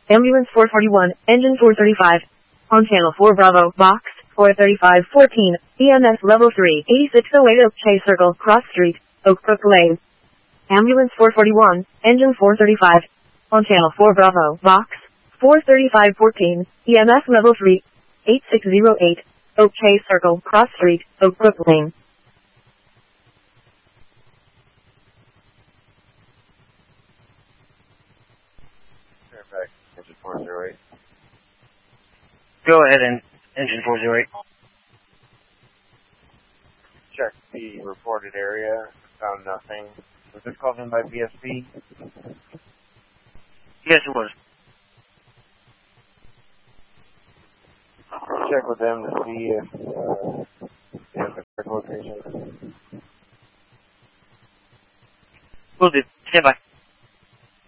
Ambulance 441, engine 435. On channel 4 Bravo, box 43514, EMS level 3, 8608 Oak Chase Circle, Cross Street, Oak Brook Lane. Ambulance 441, engine 435. On channel 4 Bravo, box 43514, EMS level 3, 8608, Oak Chase Circle, Cross Street, Oak Brook Lane. Fairfax, engine 408. Go ahead, engine 408. Check the reported area. Found nothing. Was this called in by BSP? Yes, it was. Check with them to see if they have the correct location. Will do. Stand by.